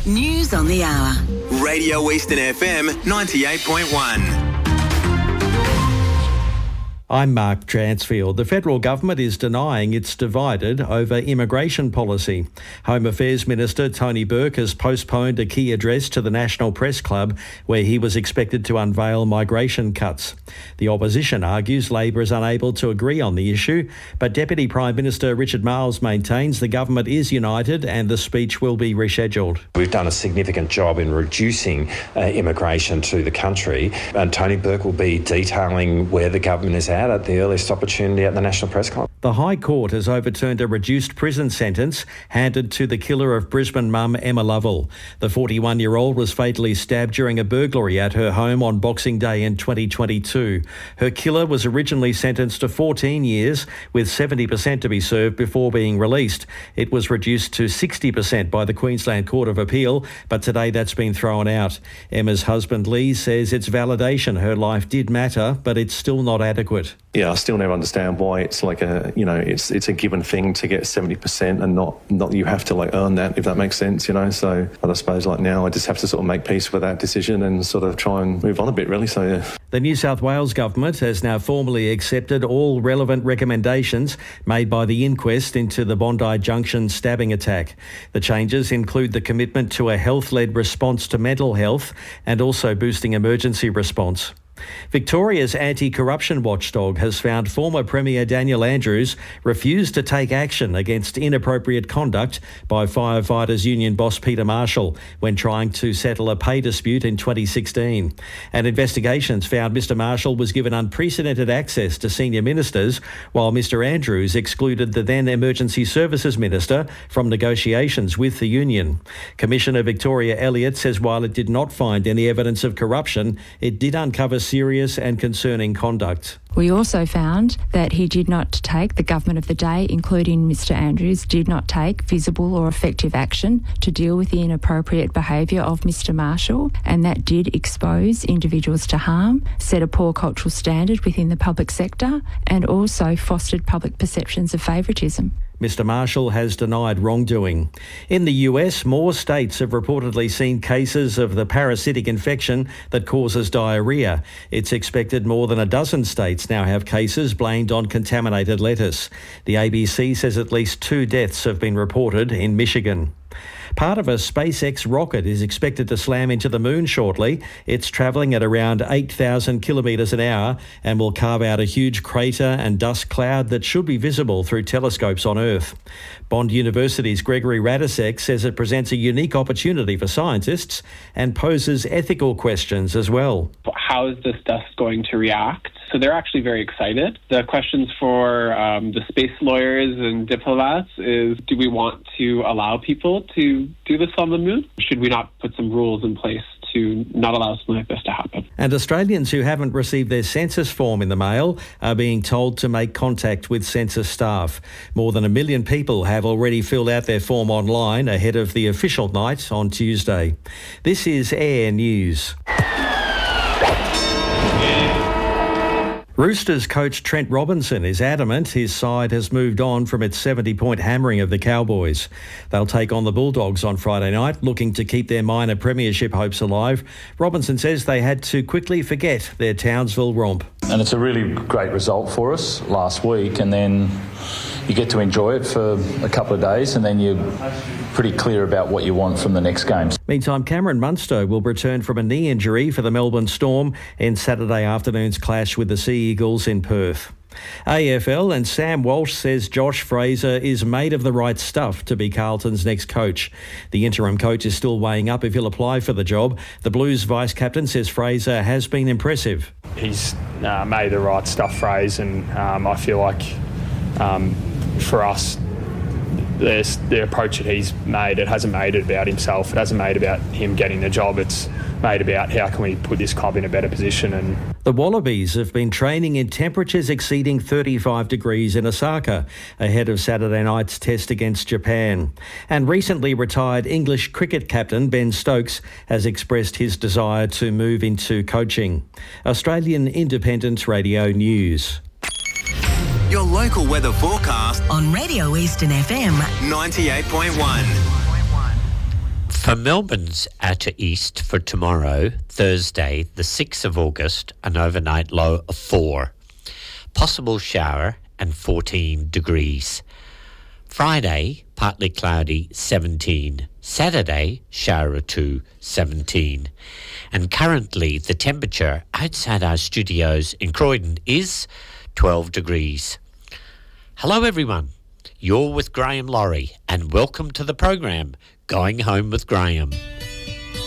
News on the hour. Radio Eastern FM 98.1. I'm Mark Transfield. The federal government is denying it's divided over immigration policy. Home Affairs Minister Tony Burke has postponed a key address to the National Press Club where he was expected to unveil migration cuts. The opposition argues Labor is unable to agree on the issue, but Deputy Prime Minister Richard Marles maintains the government is united and the speech will be rescheduled. We've done a significant job in reducing immigration to the country, and Tony Burke will be detailing where the government is at the earliest opportunity at the National Press Club. The High Court has overturned a reduced prison sentence handed to the killer of Brisbane mum Emma Lovell. The 41-year-old was fatally stabbed during a burglary at her home on Boxing Day in 2022. Her killer was originally sentenced to 14 years, with 70% to be served before being released. It was reduced to 60% by the Queensland Court of Appeal, but today that's been thrown out. Emma's husband Lee says it's validation her life did matter, but it's still not adequate. Yeah, I still never understand why it's like it's a given thing to get 70% and not you have to earn that, if that makes sense, So, but I suppose now I just have to sort of make peace with that decision and sort of try and move on a bit, really. So, yeah. The New South Wales government has now formally accepted all relevant recommendations made by the inquest into the Bondi Junction stabbing attack. The changes include the commitment to a health-led response to mental health and also boosting emergency response. Victoria's anti-corruption watchdog has found former Premier Daniel Andrews refused to take action against inappropriate conduct by Firefighters Union boss Peter Marshall when trying to settle a pay dispute in 2016. And investigations found Mr Marshall was given unprecedented access to senior ministers, while Mr Andrews excluded the then Emergency Services Minister from negotiations with the union. Commissioner Victoria Elliott says while it did not find any evidence of corruption, it did uncover serious and concerning conduct. We also found that the government of the day, including Mr Andrews, did not take visible or effective action to deal with the inappropriate behaviour of Mr Marshall, and that did expose individuals to harm, set a poor cultural standard within the public sector, and also fostered public perceptions of favouritism. Mr Marshall has denied wrongdoing. In the US, more states have reportedly seen cases of the parasitic infection that causes diarrhoea. It's expected more than a dozen states now have cases blamed on contaminated lettuce. The ABC says at least 2 deaths have been reported in Michigan. Part of a SpaceX rocket is expected to slam into the moon shortly. It's travelling at around 8,000 kilometres an hour and will carve out a huge crater and dust cloud that should be visible through telescopes on Earth. Bond University's Gregory Radisek says it presents a unique opportunity for scientists and poses ethical questions as well. How is this dust going to react? So they're actually very excited. The questions for the space lawyers and diplomats is, do we want to allow people to do this on the moon? Should we not put some rules in place to not allow something like this to happen? And Australians who haven't received their census form in the mail are being told to make contact with census staff. More than 1 million people have already filled out their form online ahead of the official night on Tuesday. This is Air News. Roosters coach Trent Robinson is adamant his side has moved on from its 70-point hammering of the Cowboys. They'll take on the Bulldogs on Friday night, looking to keep their minor premiership hopes alive. Robinson says they had to quickly forget their Townsville romp. And it's a really great result for us last week, and then you get to enjoy it for a couple of days, and then you're pretty clear about what you want from the next game. Meantime, Cameron Munster will return from a knee injury for the Melbourne Storm in Saturday afternoon's clash with the Sea Eagles in Perth. AFL and Sam Walsh says Josh Fraser is made of the right stuff to be Carlton's next coach. The interim coach is still weighing up if he'll apply for the job. The Blues vice-captain says Fraser has been impressive. He's made the right stuff, Fraser, and I feel like for us, the approach that he's made, it hasn't made it about himself. It hasn't made it about him getting the job. It's made about how can we put this club in a better position. And the Wallabies have been training in temperatures exceeding 35 degrees in Osaka ahead of Saturday night's test against Japan. And recently retired English cricket captain Ben Stokes has expressed his desire to move into coaching. Australian Independent Radio News. Your local weather forecast on Radio Eastern FM 98.1. For Melbourne's outer east for tomorrow, Thursday, the 6th of August, an overnight low of 4. Possible shower and 14 degrees. Friday, partly cloudy, 17. Saturday, shower or 2, 17. And currently the temperature outside our studios in Croydon is 12 degrees. Hello everyone, you're with Graham Laurie and welcome to the program Going Home with Graham.